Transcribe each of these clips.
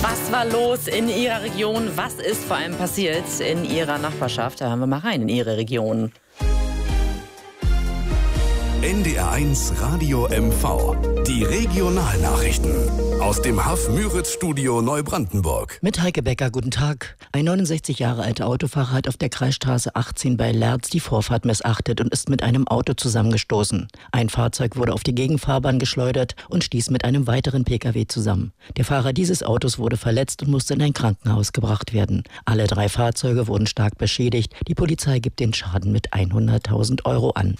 Was war los in Ihrer Region? Was ist vor allem passiert in Ihrer Nachbarschaft? Da hören wir mal rein in Ihre Region. NDR1 Radio MV. Die Regionalnachrichten. Aus dem Haff-Müritz-Studio Neubrandenburg. Mit Heike Becker, guten Tag. Ein 69 Jahre alter Autofahrer hat auf der Kreisstraße 18 bei Lerz die Vorfahrt missachtet und ist mit einem Auto zusammengestoßen. Ein Fahrzeug wurde auf die Gegenfahrbahn geschleudert und stieß mit einem weiteren Pkw zusammen. Der Fahrer dieses Autos wurde verletzt und musste in ein Krankenhaus gebracht werden. Alle 3 Fahrzeuge wurden stark beschädigt. Die Polizei gibt den Schaden mit 100.000 Euro an.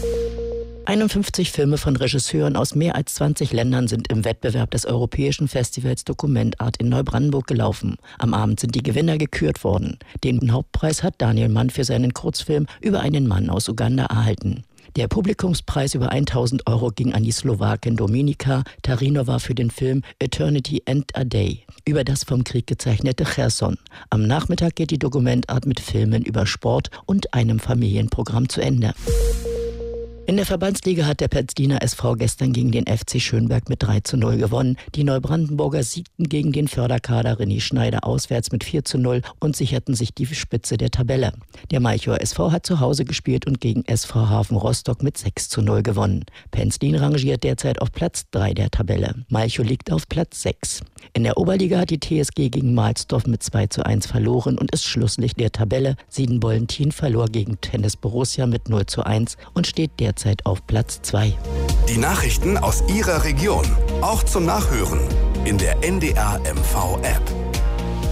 51 Filme von Regisseuren aus mehr als 20 Ländern sind im Wettbewerb des Europäischen Festivals Dokumentart in Neubrandenburg gelaufen. Am Abend sind die Gewinner gekürt worden. Den Hauptpreis hat Daniel Mann für seinen Kurzfilm über einen Mann aus Uganda erhalten. Der Publikumspreis über 1.000 Euro ging an die Slowakin Dominika Tarinova für den Film Eternity and a Day über das vom Krieg gezeichnete Cherson. Am Nachmittag geht die Dokumentart mit Filmen über Sport und einem Familienprogramm zu Ende. In der Verbandsliga hat der Petzliner SV gestern gegen den FC Schönberg mit 3:0 gewonnen. Die Neubrandenburger siegten gegen den Förderkader René Schneider auswärts mit 4:0 und sicherten sich die Spitze der Tabelle. Der Malchower SV hat zu Hause gespielt und gegen SV Hafen Rostock mit 6:0 gewonnen. Penzlin rangiert derzeit auf Platz 3 der Tabelle. Malchow liegt auf Platz 6. In der Oberliga hat die TSG gegen Mahlsdorf mit 2:1 verloren und ist Schlusslicht der Tabelle. Siedenbollentin verlor gegen Tennis Borussia mit 0:1 und steht derzeit auf Platz 2. Die Nachrichten aus Ihrer Region, auch zum Nachhören in der NDR MV App.